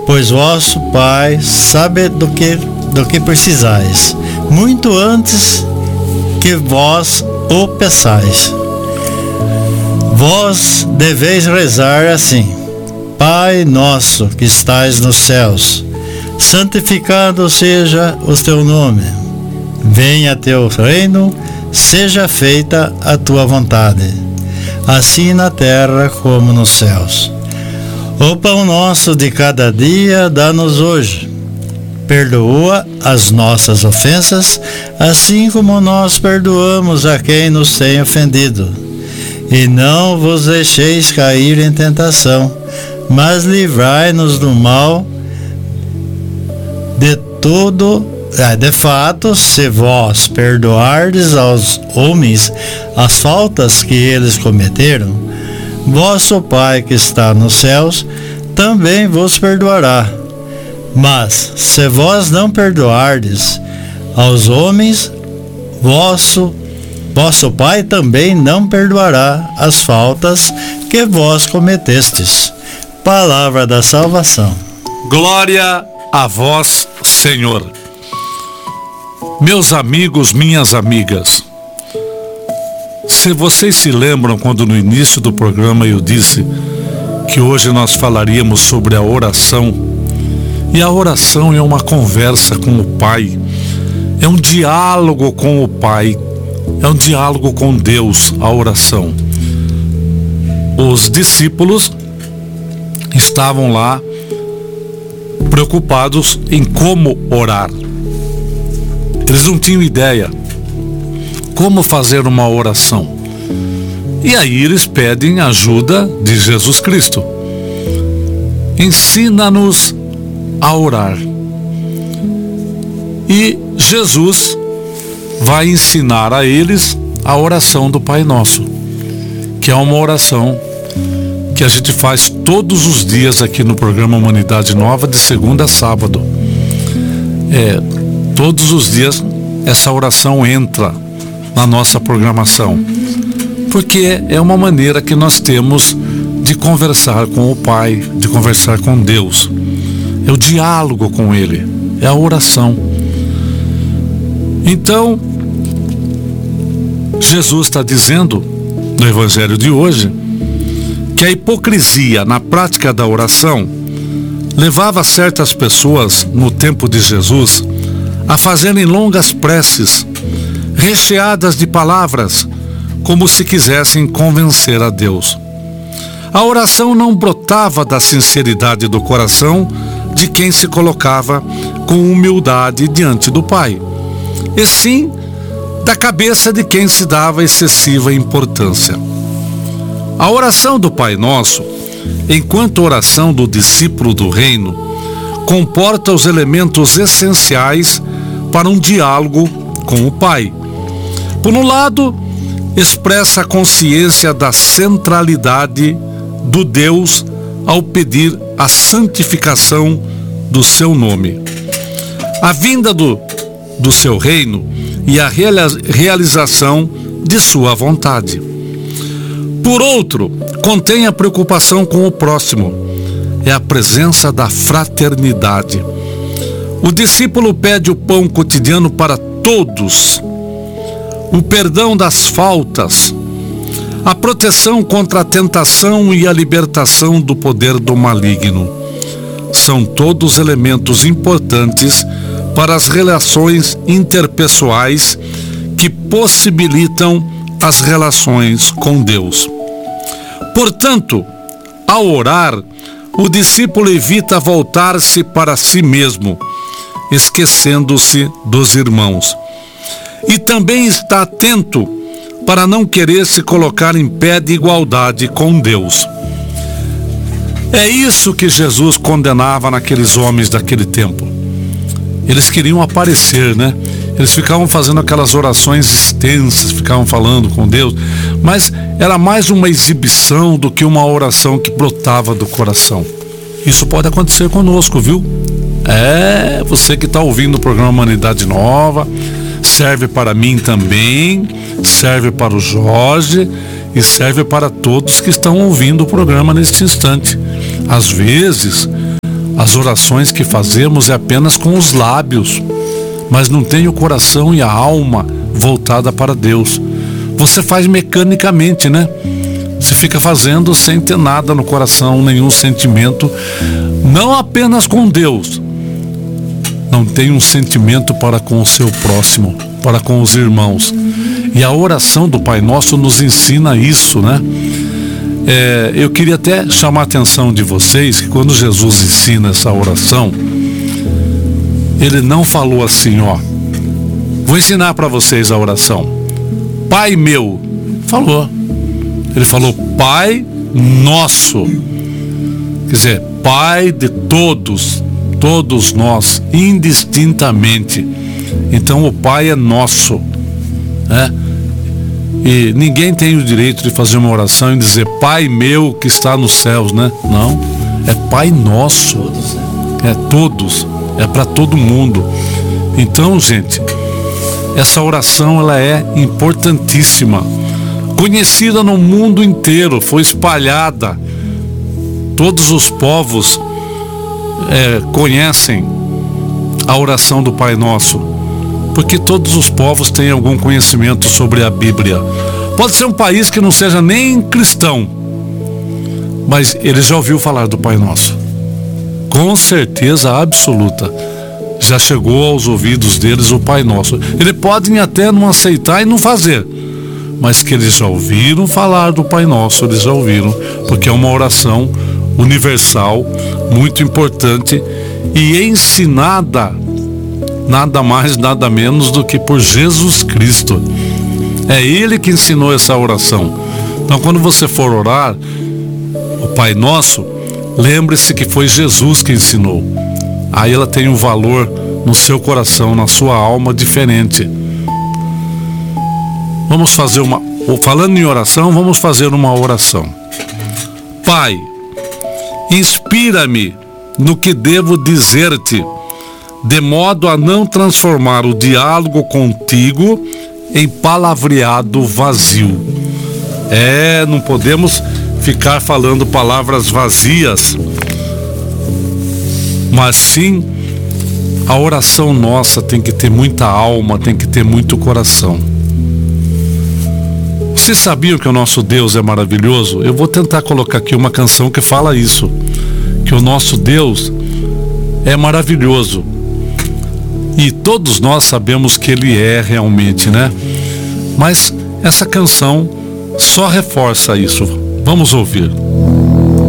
pois vosso Pai sabe do que precisais, muito antes que vós o peçais. Vós deveis rezar assim: Pai nosso que estais nos céus, santificado seja o teu nome. Venha teu reino, seja feita a tua vontade, assim na terra como nos céus. O pão nosso de cada dia dá-nos hoje. Perdoa as nossas ofensas, assim como nós perdoamos a quem nos tem ofendido. E não vos deixeis cair em tentação, mas livrai-nos do mal. De fato, se vós perdoardes aos homens as faltas que eles cometeram, vosso Pai que está nos céus também vos perdoará. Mas se vós não perdoardes aos homens, vosso Pai também não perdoará as faltas que vós cometestes. Palavra da salvação. Glória a vós, Senhor. Meus amigos, minhas amigas, se vocês se lembram quando no início do programa eu disse que hoje nós falaríamos sobre a oração, e a oração é uma conversa com o Pai, é um diálogo com o Pai, é um diálogo com Deus, a oração. Os discípulos estavam lá preocupados em como orar. Eles não tinham ideia como fazer uma oração. E aí eles pedem ajuda de Jesus Cristo. Ensina-nos a orar. E Jesus vai ensinar a eles a oração do Pai Nosso, que é uma oração que a gente faz todos os dias aqui no programa Humanidade Nova, de segunda a sábado. Todos os dias essa oração entra na nossa programação, porque é uma maneira que nós temos de conversar com o Pai, de conversar com Deus. É o diálogo com Ele, é a oração. Então, Jesus está dizendo no Evangelho de hoje que a hipocrisia na prática da oração levava certas pessoas no tempo de Jesus a fazerem longas preces, recheadas de palavras, como se quisessem convencer a Deus. A oração não brotava da sinceridade do coração de quem se colocava com humildade diante do Pai, e sim da cabeça de quem se dava excessiva importância. A oração do Pai Nosso, enquanto oração do discípulo do reino, comporta os elementos essenciais para um diálogo com o Pai. Por um lado, expressa a consciência da centralidade do Deus ao pedir a santificação do seu nome, a vinda do seu reino e a realização de sua vontade. Por outro, contém a preocupação com o próximo, é a presença da fraternidade. O discípulo pede o pão cotidiano para todos, o perdão das faltas, a proteção contra a tentação e a libertação do poder do maligno. São todos elementos importantes para as relações interpessoais que possibilitam as relações com Deus. Portanto, ao orar, o discípulo evita voltar-se para si mesmo, esquecendo-se dos irmãos. E também está atento para não querer se colocar em pé de igualdade com Deus. É isso que Jesus condenava naqueles homens daquele tempo. Eles queriam aparecer, né? Eles ficavam fazendo aquelas orações extensas, ficavam falando com Deus, mas era mais uma exibição do que uma oração que brotava do coração. Isso pode acontecer conosco, viu? Você que está ouvindo o programa Humanidade Nova, serve para mim também, serve para o Jorge e serve para todos que estão ouvindo o programa neste instante. Às vezes, As orações que fazemos é apenas com os lábios, mas não tem o coração e a alma voltada para Deus. Você faz mecanicamente, né? Você fica fazendo sem ter nada no coração, nenhum sentimento, não apenas com Deus. Não tem um sentimento para com o seu próximo, para com os irmãos. E a oração do Pai Nosso nos ensina isso, né? Eu queria até chamar a atenção de vocês que quando Jesus ensina essa oração, ele não falou assim, ó, vou ensinar para vocês a oração. Pai meu, falou. Ele falou Pai Nosso. Quer dizer, Pai de todos, todos nós, indistintamente. Então o Pai é nosso, né? E ninguém tem o direito de fazer uma oração e dizer Pai meu que está nos céus, né? Não, é Pai Nosso. É todos, é para todo mundo. Então, gente, essa oração ela é importantíssima, conhecida no mundo inteiro, foi espalhada. Todos os povos conhecem a oração do Pai Nosso, porque todos os povos têm algum conhecimento sobre a Bíblia. Pode ser um país que não seja nem cristão, mas ele já ouviu falar do Pai Nosso. Com certeza absoluta. Já chegou aos ouvidos deles o Pai Nosso. Eles podem até não aceitar e não fazer, mas que eles já ouviram falar do Pai Nosso, eles já ouviram, porque é uma oração universal, muito importante e ensinada nada mais, nada menos do que por Jesus Cristo. É Ele que ensinou essa oração. Então, quando você for orar o Pai Nosso, lembre-se que foi Jesus que ensinou. Aí ela tem um valor no seu coração, na sua alma diferente. Vamos fazer falando em oração, vamos fazer uma oração. Pai, inspira-me no que devo dizer-te, de modo a não transformar o diálogo contigo em palavreado vazio. Não podemos ficar falando palavras vazias, mas sim a oração nossa tem que ter muita alma, tem que ter muito coração. Vocês sabiam que o nosso Deus é maravilhoso? Eu vou tentar colocar aqui uma canção que fala isso, que o nosso Deus é maravilhoso. E todos nós sabemos que Ele é realmente, né? Mas essa canção só reforça isso. Vamos ouvir.